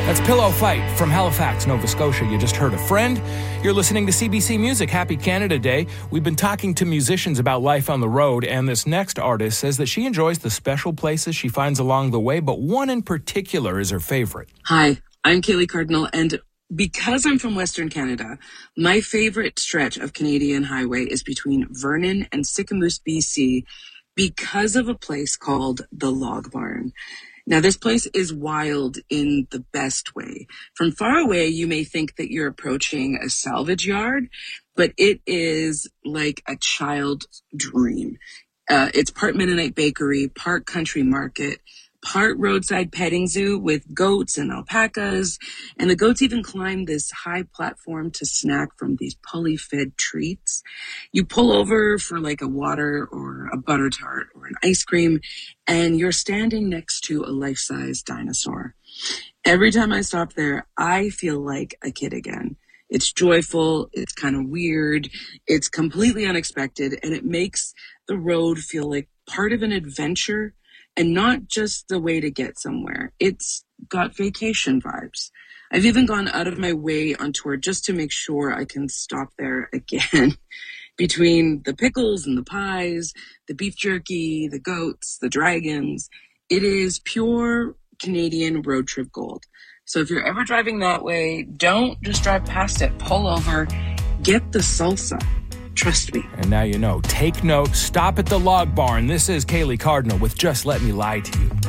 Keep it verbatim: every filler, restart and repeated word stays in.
That's Pillow Fight from Halifax, Nova Scotia. You just heard A Friend. You're listening to C B C Music. Happy Canada Day. We've been talking to musicians about life on the road, and this next artist says that she enjoys the special places she finds along the way, but one in particular is her favorite. Hi, I'm Kaylee Cardinal, and because I'm from Western Canada, my favorite stretch of Canadian highway is between Vernon and Sicamous, B C, because of a place called the Log Barn. Now, this place is wild in the best way. From far away, you may think that you're approaching a salvage yard, but it is like a child's dream. Uh, it's part Mennonite bakery, part country market, part roadside petting zoo with goats and alpacas. And the goats even climb this high platform to snack from these pulley-fed treats. You pull over for like a water or a butter tart or an ice cream, and you're standing next to a life-size dinosaur. Every time I stop there, I feel like a kid again. It's joyful, it's kind of weird, it's completely unexpected, and it makes the road feel like part of an adventure and not just the way to get somewhere. It's got vacation vibes. I've even gone out of my way on tour just to make sure I can stop there again. Between the pickles and the pies, the beef jerky, the goats, the dragons, it is pure Canadian road trip gold. So if you're ever driving that way, don't just drive past it. Pull over, get the salsa. Trust me. And now you know. Take note. Stop at the Log Barn. This is Kaylee Cardinal with Just Let Me Lie to You.